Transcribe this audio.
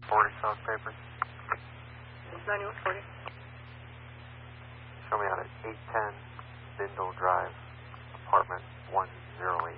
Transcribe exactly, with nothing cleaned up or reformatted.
forty South Papers. ninety-one forty. Show me out at eight ten Bindle Drive, apartment one oh eight.